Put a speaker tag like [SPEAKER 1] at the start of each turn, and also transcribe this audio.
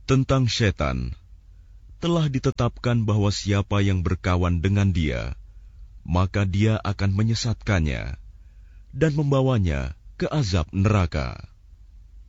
[SPEAKER 1] Tentang syaitan, telah ditetapkan bahwa siapa yang berkawan dengan dia, maka dia akan menyesatkannya dan membawanya ke azab neraka.